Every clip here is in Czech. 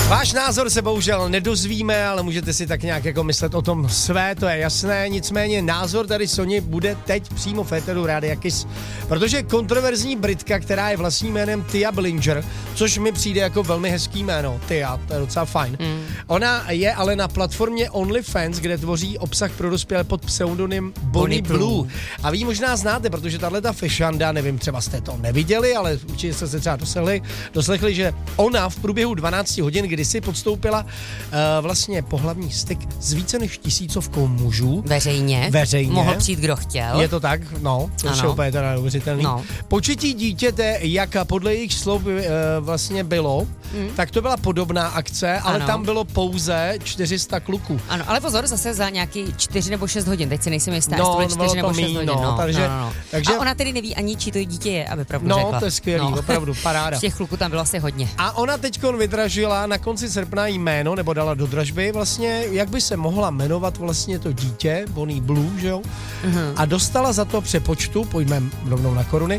Váš názor se bohužel nedozvíme, ale můžete si tak nějak jako myslet o tom své, to je jasné. Nicméně názor tady Soni bude teď přímo v éteru Rádia Kiss, protože kontroverzní Britka, která je vlastním jménem Tia Blinger, což mi přijde jako velmi hezký jméno, Tia, to je docela fajn. Ona je ale na platformě OnlyFans, kde tvoří obsah pro dospělé pod pseudonym Bonnie Blue. A vy ji možná znáte, protože tahleta fešanda, nevím, třeba jste to neviděli, ale určitě jste se třeba doslechli, že ona v průběhu 12 hodin kdysi podstoupila vlastně pohlavní styk s více než 1000 mužů. Veřejně. Mohl přijít, kdo chtěl. Je to tak? No, to je úplně teda neuvěřitelný. No. Početí dítěte, jak podle jejich slov vlastně bylo, tak to byla podobná akce, ale tam bylo pouze 400 kluků. Ano, ale pozor, zase za nějaký 4 nebo 6 hodin, teď si nejsem jistá, jestli to bylo 4 nebo 6 hodin. Takže a ona tedy neví ani, čí to dítě je, aby pravdu řekla. No, to je skvělý, opravdu, paráda. Těch kluků tam bylo asi hodně. A ona teďkon vydražila na konci srpna jméno, nebo dala do dražby vlastně, jak by se mohla jmenovat vlastně to dítě, Bonnie Blue, že jo? A dostala za to přepočtu, pojďme rovnou na koruny,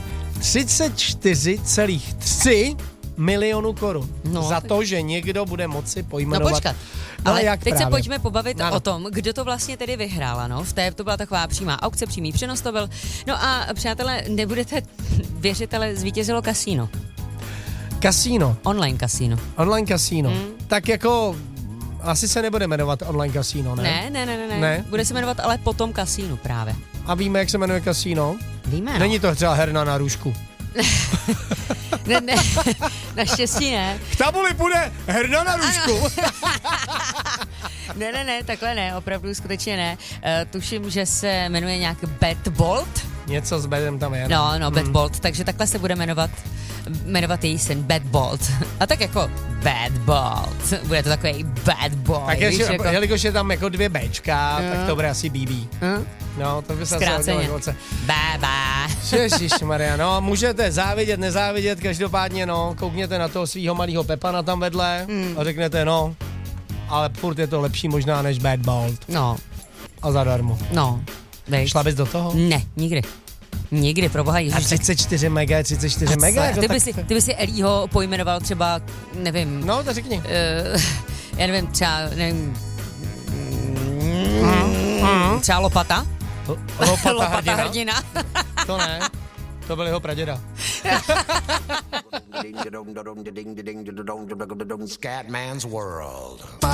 34,3 milionů korun. Za to, že někdo bude moci pojmenovat. No počkat. Ale jak teď právě se pojďme pobavit o tom, kdo to vlastně tedy vyhrála, no. To byla taková přímá aukce, přímý přenos to byl. No a přátelé, nebudete věřit, ale zvítězilo kasíno. Kasíno? Online kasíno. Online kasíno. Tak jako asi se nebude jmenovat online kasíno, ne? Ne. Bude se jmenovat ale potom kasínu právě. A víme, jak se jmenuje kasíno? Víme, no. Není to třeba herna na růžku. ne, naštěstí ne. K tabuli půjde herna na růžku. Ne, takhle ne, opravdu skutečně ne. Tuším, že se jmenuje nějak Bad Bolt. Něco s Badem tam je. No, Bad Bolt, takže takhle se bude jmenovat její syn Bad Bolt. A tak jako Bad Bolt. Bude to takový bad boy. Tak jelikož je tam jako 2 Bčka, tak to bude asi BB. No, to by se zkráceně. Baba. Ježišmarja, no, můžete závidět, nezávidět, každopádně, no, koukněte na toho svýho malýho Pepana tam vedle a řeknete, no, ale furt je to lepší možná než Bad Bolt. No. A zadarmo. No. Šla bys do toho? Ne, nikdy, proboha Ježíš. A 34 mega. Ty by si Elího pojmenoval třeba, nevím. No, to řekni. Já nevím, třeba Lopata? Lopata hrdina? To ne, to byl jeho praděda. Scatman's World.